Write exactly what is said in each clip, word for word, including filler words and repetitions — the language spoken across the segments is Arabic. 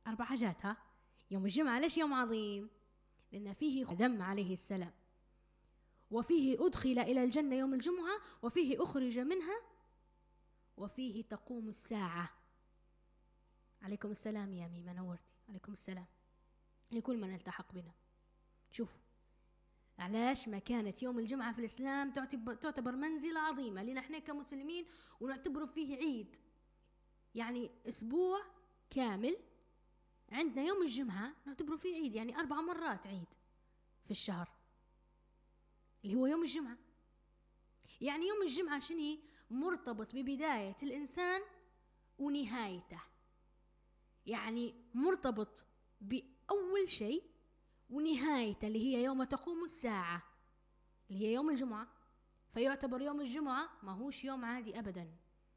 أربع حاجات. ها، يوم الجمعة ليش يوم عظيم؟ لأن فيه آدم عليه السلام، وفيه أدخل إلى الجنة يوم الجمعة، وفيه أخرج منها، وفيه تقوم الساعة. عليكم السلام يا ميمة، نورتي. عليكم السلام لكل من التحق بنا. شوفوا علاش مكانة يوم الجمعة في الإسلام تعتبر منزلة عظيمة لنا احنا كمسلمين، ونعتبره فيه عيد. يعني أسبوع كامل عندنا يوم الجمعة نعتبره فيه عيد، يعني أربع مرات عيد في الشهر اللي هو يوم الجمعة. يعني يوم الجمعة شنو؟ مرتبط ببداية الإنسان ونهايته، يعني مرتبط بأول شيء ونهايته اللي هي يوم تقوم الساعة اللي هي يوم الجمعة. فيعتبر يوم الجمعة ما هوش يوم عادي أبدا.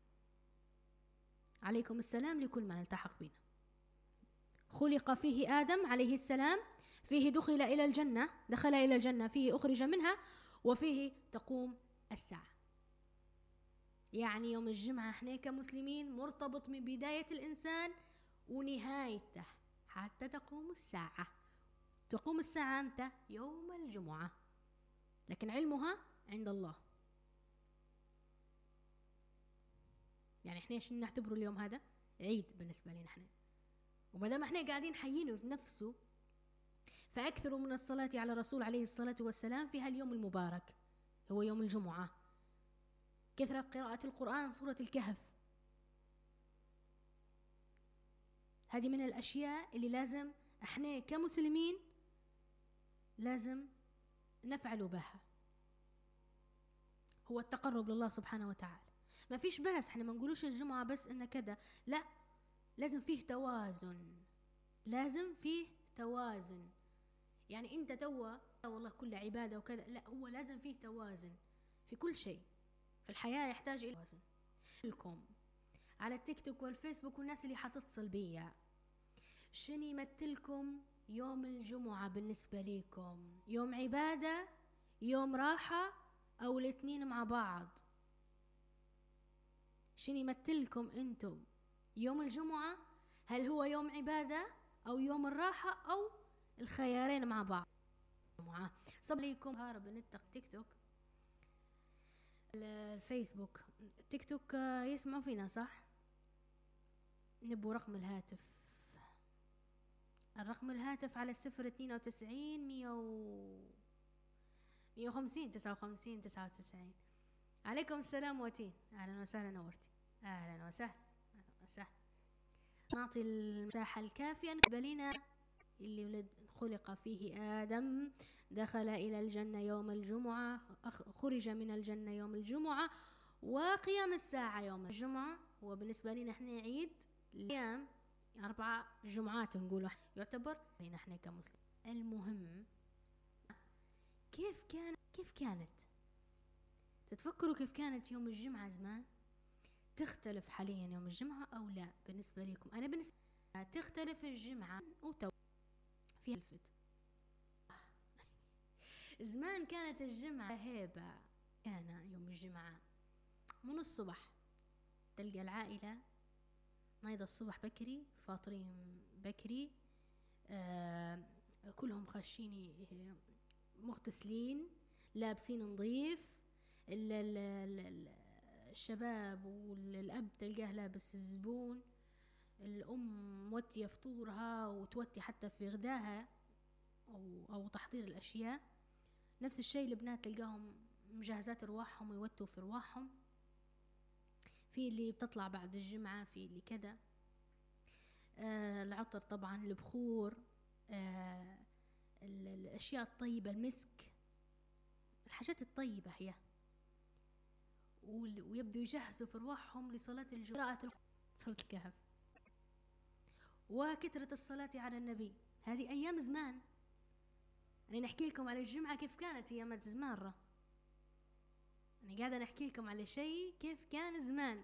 عليكم السلام لكل من التحق بنا. خلق فيه آدم عليه السلام، فيه دخل إلى الجنة، دخل إلى الجنة، فيه أخرج منها، وفيه تقوم الساعة. يعني يوم الجمعة احنا كمسلمين مرتبط من بداية الإنسان ونهايته حتى تقوم الساعة. تقوم الساعة امتى؟ يوم الجمعة، لكن علمها عند الله. يعني احنا ايش نعتبره اليوم هذا؟ عيد بالنسبة لنا احنا، وما دام احنا قاعدين حيين نفسه، فأكثروا من الصلاة على الرسول عليه الصلاة والسلام في هاليوم المبارك هو يوم الجمعة. كثرة قراءة القرآن، سورة الكهف، هذه من الأشياء اللي لازم احنا كمسلمين لازم نفعل بها. هو التقرب لله سبحانه وتعالى. ما فيش بس احنا ما نقولوش الجمعة بس إن كذا، لا، لازم فيه توازن، لازم فيه توازن. يعني انت توا والله كل عبادة وكذا، لا، هو لازم فيه توازن في كل شيء في الحياة، يحتاج إلى توازن. لكم على التيك توك والفيسبوك والناس اللي حتتصل بيا، شنو يمثلكم يوم الجمعة بالنسبة ليكم؟ يوم عبادة، يوم راحة، أو الاثنين مع بعض؟ شنو يمثلكم انتم يوم الجمعة؟ هل هو يوم عبادة أو يوم الراحة أو الخيارين مع بعض؟ صب ليكم هارب نتق تيك توك الفيسبوك. تيك توك يسمعوا فينا صح؟ نبو رقم الهاتف، الرقم الهاتف على الصفر اثنين وتسعين مية و مية وخمسين تسعة وخمسين تسعة وتسعين. عليكم السلام وتين، أهلا وسهلا، نورتي. أهلا وسهلا، أهلا وسهلا. نعطي المساحة الكافية نقبلنا اللي ولد خلق فيه آدم، دخل إلى الجنة يوم الجمعة، خرج من الجنة يوم الجمعة، وقيام الساعة يوم الجمعة. هو بالنسبة لنا احنا عيد الأيام، أربع جمعات نقوله يعتبر لنا احنا كمسلم. المهم كيف كان كيف كانت تتفكروا كيف كانت يوم الجمعة زمان؟ تختلف حاليا يوم الجمعة أو لا بالنسبة لكم؟ أنا بالنسبة تختلف الجمعة وتو في الفت. زمان كانت الجمعة هيبة، كان يوم الجمعة من الصبح تلقى العائلة نايضة الصبح بكري، فاطرين بكري، آه كلهم خاشين مغتسلين لابسين نظيف. الشباب والأب تلقاه لابس الزبون، الأم موتية فطورها وتوتي حتى في غداها أو, أو تحضير الأشياء. نفس الشيء البنات تلقاهم مجهزات رواحهم ويوتوا في رواحهم. في اللي بتطلع بعد الجمعة، في اللي كذا. آه العطر طبعا، البخور، آه الأشياء الطيبة، المسك، الحاجات الطيبة هي. ويبدو يجهزوا في رواحهم لصلاة الجمعة، صلاة الكهف، وكثرة الصلاة على النبي. هذه أيام زمان. أنا نحكي لكم على الجمعة كيف كانت أيام زمان. أنا قاعدة نحكي لكم على شيء كيف كان زمان.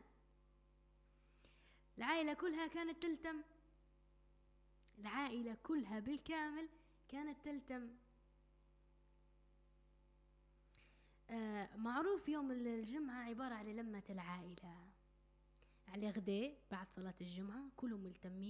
العائلة كلها كانت تلتم، العائلة كلها بالكامل كانت تلتم. آه معروف يوم الجمعة عبارة عن لمة العائلة، على غداء بعد صلاة الجمعة كلهم ملتمين.